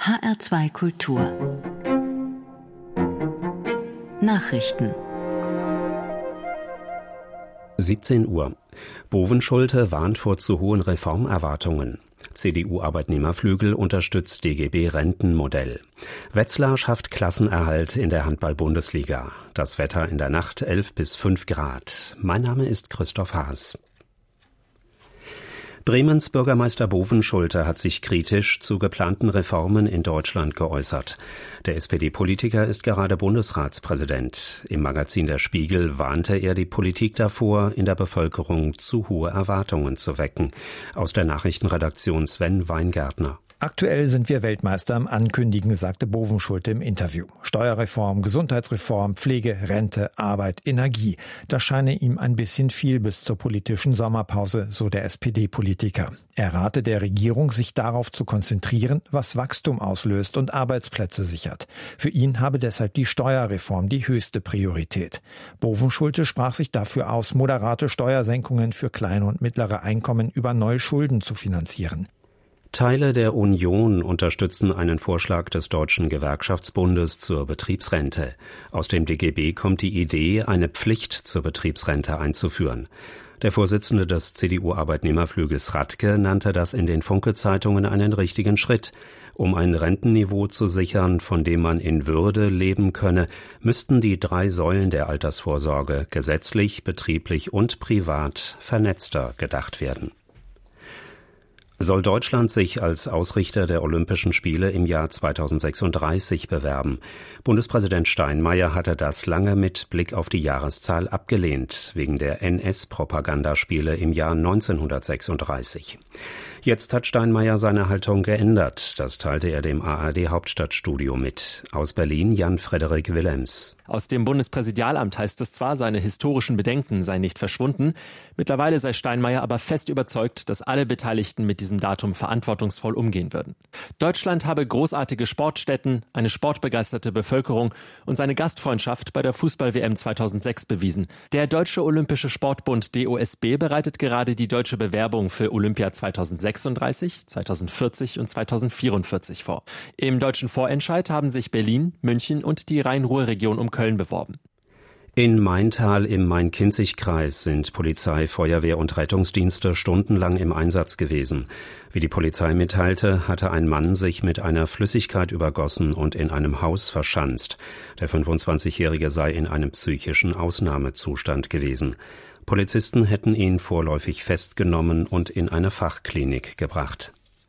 HR2 Kultur Nachrichten 17 Uhr. Bovenschulte warnt vor zu hohen Reformerwartungen. CDU-Arbeitnehmerflügel unterstützt DGB-Rentenmodell. Wetzlar schafft Klassenerhalt in der Handball-Bundesliga. Das Wetter in der Nacht 11 bis 5 Grad. Mein Name ist Christoph Haas. Bremens Bürgermeister Bovenschulte hat sich kritisch zu geplanten Reformen in Deutschland geäußert. Der SPD-Politiker ist gerade Bundesratspräsident. Im Magazin Der Spiegel warnte er die Politik davor, in der Bevölkerung zu hohe Erwartungen zu wecken. Aus der Nachrichtenredaktion Sven Weingärtner. Aktuell sind wir Weltmeister im Ankündigen, sagte Bovenschulte im Interview. Steuerreform, Gesundheitsreform, Pflege, Rente, Arbeit, Energie. Das scheine ihm ein bisschen viel bis zur politischen Sommerpause, so der SPD-Politiker. Er rate der Regierung, sich darauf zu konzentrieren, was Wachstum auslöst und Arbeitsplätze sichert. Für ihn habe deshalb die Steuerreform die höchste Priorität. Bovenschulte sprach sich dafür aus, moderate Steuersenkungen für kleine und mittlere Einkommen über neue Schulden zu finanzieren. Teile der Union unterstützen einen Vorschlag des Deutschen Gewerkschaftsbundes zur Betriebsrente. Aus dem DGB kommt die Idee, eine Pflicht zur Betriebsrente einzuführen. Der Vorsitzende des CDU-Arbeitnehmerflügels Radke nannte das in den Funke-Zeitungen einen richtigen Schritt. Um ein Rentenniveau zu sichern, von dem man in Würde leben könne, müssten die 3 Säulen der Altersvorsorge gesetzlich, betrieblich und privat vernetzter gedacht werden. Soll Deutschland sich als Ausrichter der Olympischen Spiele im Jahr 2036 bewerben? Bundespräsident Steinmeier hatte das lange mit Blick auf die Jahreszahl abgelehnt, wegen der NS-Propagandaspiele im Jahr 1936. Jetzt hat Steinmeier seine Haltung geändert. Das teilte er dem ARD-Hauptstadtstudio mit. Aus Berlin Jan-Frederik Willems. Aus dem Bundespräsidialamt heißt es zwar, seine historischen Bedenken seien nicht verschwunden. Mittlerweile sei Steinmeier aber fest überzeugt, dass alle Beteiligten mit diesem Datum verantwortungsvoll umgehen würden. Deutschland habe großartige Sportstätten, eine sportbegeisterte Bevölkerung und seine Gastfreundschaft bei der Fußball-WM 2006 bewiesen. Der Deutsche Olympische Sportbund DOSB bereitet gerade die deutsche Bewerbung für Olympia 2036, 2040 und 2044 vor. Im deutschen Vorentscheid haben sich Berlin, München und die Rhein-Ruhr-Region um Köln beworben. In Maintal im Main-Kinzig-Kreis sind Polizei, Feuerwehr und Rettungsdienste stundenlang im Einsatz gewesen. Wie die Polizei mitteilte, hatte ein Mann sich mit einer Flüssigkeit übergossen und in einem Haus verschanzt. Der 25-Jährige sei in einem psychischen Ausnahmezustand gewesen. Polizisten hätten ihn vorläufig festgenommen und in eine Fachklinik gebracht.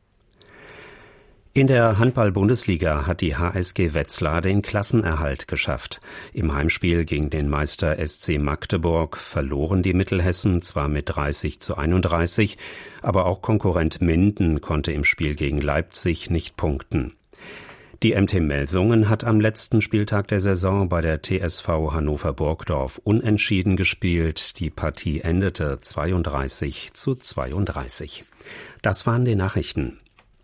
In der Handball-Bundesliga hat die HSG Wetzlar den Klassenerhalt geschafft. Im Heimspiel gegen den Meister SC Magdeburg verloren die Mittelhessen zwar mit 30:31, aber auch Konkurrent Minden konnte im Spiel gegen Leipzig nicht punkten. Die MT Melsungen hat am letzten Spieltag der Saison bei der TSV Hannover-Burgdorf unentschieden gespielt. Die Partie endete 32:32. Das waren die Nachrichten.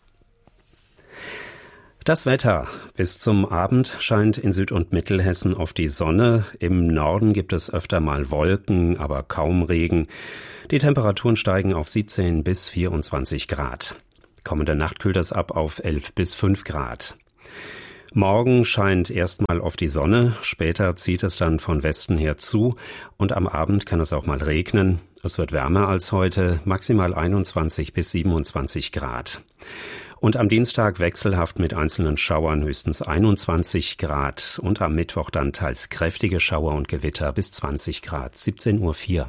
Das Wetter. Bis zum Abend scheint in Süd- und Mittelhessen oft die Sonne. Im Norden gibt es öfter mal Wolken, aber kaum Regen. Die Temperaturen steigen auf 17 bis 24 Grad. Kommende Nacht kühlt es ab auf 11 bis 5 Grad. Morgen scheint erstmal oft die Sonne, später zieht es dann von Westen her zu und am Abend kann es auch mal regnen. Es wird wärmer als heute, maximal 21 bis 27 Grad. Und am Dienstag wechselhaft mit einzelnen Schauern höchstens 21 Grad und am Mittwoch dann teils kräftige Schauer und Gewitter bis 20 Grad, 17:04 Uhr.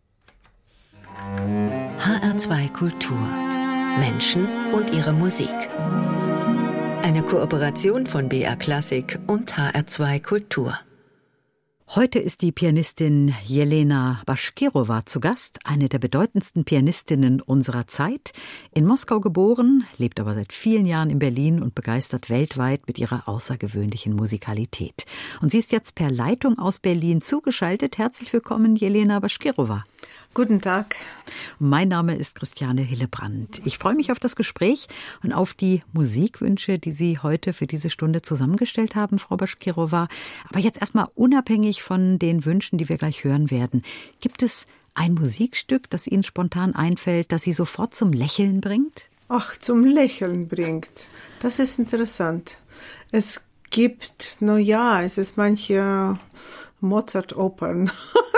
HR2 Kultur. Menschen und ihre Musik. Eine Kooperation von BR Klassik und HR2 Kultur. Heute ist die Pianistin Jelena Bashkirova zu Gast, eine der bedeutendsten Pianistinnen unserer Zeit. In Moskau geboren, lebt aber seit vielen Jahren in Berlin und begeistert weltweit mit ihrer außergewöhnlichen Musikalität. Und sie ist jetzt per Leitung aus Berlin zugeschaltet. Herzlich willkommen, Jelena Bashkirova. Guten Tag. Mein Name ist Christiane Hillebrand. Ich freue mich auf das Gespräch und auf die Musikwünsche, die Sie heute für diese Stunde zusammengestellt haben, Frau Bashkirova. Aber jetzt erstmal unabhängig von den Wünschen, die wir gleich hören werden. Gibt es ein Musikstück, das Ihnen spontan einfällt, das Sie sofort zum Lächeln bringt? zum Lächeln bringt. Das ist interessant. Es gibt, es ist manche Mozart-Opern,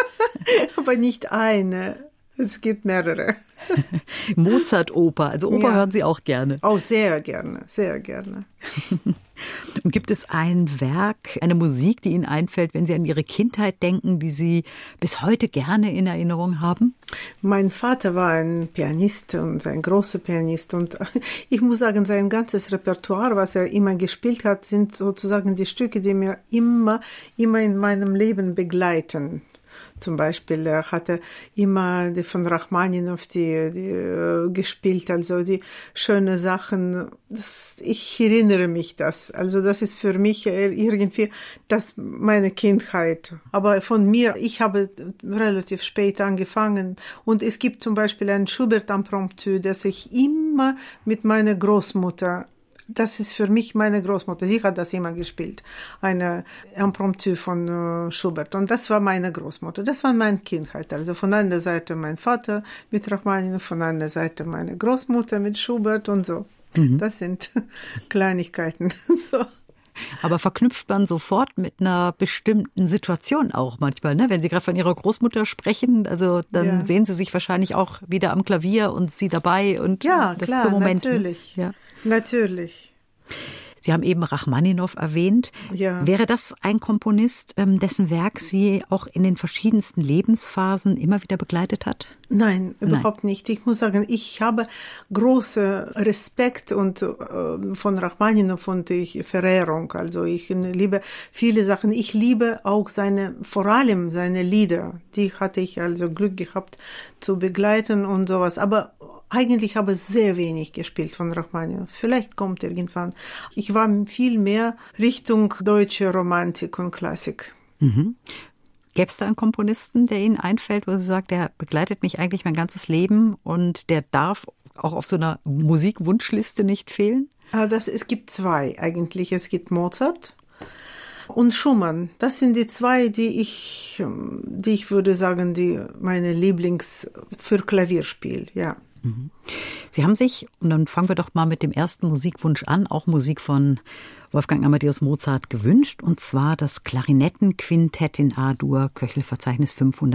aber nicht eine. Es gibt mehrere. Mozart-Oper, also Oper hören Sie auch gerne? Oh, sehr gerne, sehr gerne. Und gibt es ein Werk, eine Musik, die Ihnen einfällt, wenn Sie an Ihre Kindheit denken, die Sie bis heute gerne in Erinnerung haben? Mein Vater war ein Pianist und ein großer Pianist. Und ich muss sagen, sein ganzes Repertoire, was er immer gespielt hat, sind sozusagen die Stücke, die mir immer in meinem Leben begleiten. Zum Beispiel hatte immer die von Rachmaninow die gespielt, also die schöne Sachen. Ich erinnere mich das. Also das ist für mich irgendwie meine Kindheit. Aber von mir, ich habe relativ spät angefangen. Und es gibt zum Beispiel ein Schubert-Impromptu, das ich immer mit meiner Großmutter. Das ist für mich meine Großmutter. Sie hat das immer gespielt. Eine Impromptu von Schubert. Und das war meine Großmutter. Das war meine Kindheit. Also von einer Seite mein Vater mit Rachmaninow, von einer Seite meine Großmutter mit Schubert und so. Das sind Kleinigkeiten. So. Aber verknüpft man sofort mit einer bestimmten Situation auch manchmal, ne? Wenn Sie gerade von Ihrer Großmutter sprechen, also dann sehen Sie sich wahrscheinlich auch wieder am Klavier und Sie dabei und das klar, so Moment. Natürlich. Ja. Natürlich. Sie haben eben Rachmaninow erwähnt. Ja. Wäre das ein Komponist, dessen Werk Sie auch in den verschiedensten Lebensphasen immer wieder begleitet hat? Nein, überhaupt nicht. Ich muss sagen, ich habe großen Respekt von Rachmaninow und Verehrung. Also ich liebe viele Sachen. Ich liebe auch vor allem seine Lieder. Die hatte ich also Glück gehabt zu begleiten und sowas. Aber eigentlich habe ich sehr wenig gespielt von Rachmaninow. Vielleicht kommt irgendwann. Ich war viel mehr Richtung deutsche Romantik und Klassik. Mhm. Gäbe es da einen Komponisten, der Ihnen einfällt, wo Sie sagt, der begleitet mich eigentlich mein ganzes Leben und der darf auch auf so einer Musikwunschliste nicht fehlen? Es gibt zwei eigentlich. Es gibt Mozart und Schumann. Das sind die zwei, die ich würde sagen, die meine Lieblings für Klavierspiel, ja. Sie haben sich, und dann fangen wir doch mal mit dem ersten Musikwunsch an, auch Musik von Wolfgang Amadeus Mozart gewünscht, und zwar das Klarinettenquintett in A-Dur, Köchelverzeichnis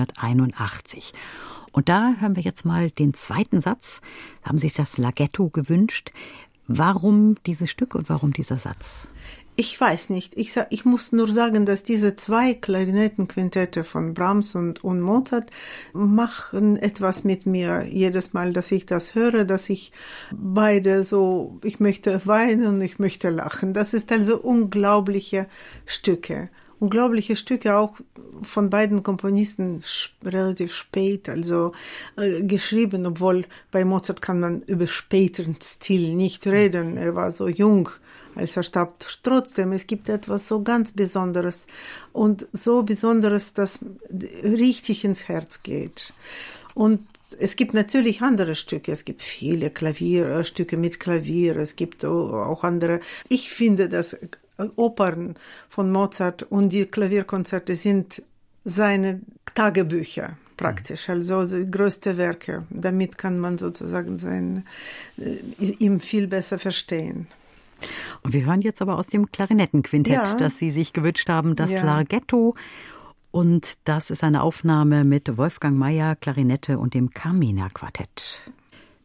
581. Und da hören wir jetzt mal den zweiten Satz. Da haben sich das Larghetto gewünscht. Warum dieses Stück und warum dieser Satz? Ich weiß nicht. Ich muss nur sagen, dass diese zwei Klarinettenquintette von Brahms und Mozart machen etwas mit mir. Jedes Mal, dass ich das höre, dass ich beide so, ich möchte weinen, ich möchte lachen. Das ist also unglaubliche Stücke. Unglaubliche Stücke auch von beiden Komponisten relativ spät, also geschrieben, obwohl bei Mozart kann man über späteren Stil nicht reden. Er war so jung, als er starb. Trotzdem, es gibt etwas so ganz Besonderes und so Besonderes, das richtig ins Herz geht. Und es gibt natürlich andere Stücke. Es gibt viele Klavierstücke mit Klavier. Es gibt auch andere. Ich finde, dass Opern von Mozart und die Klavierkonzerte sind seine Tagebücher praktisch, also die größten Werke. Damit kann man sozusagen ihm viel besser verstehen. Und wir hören jetzt aber aus dem Klarinettenquintett, das Sie sich gewünscht haben, das Larghetto. Und das ist eine Aufnahme mit Wolfgang Mayer, Klarinette und dem Carmina-Quartett.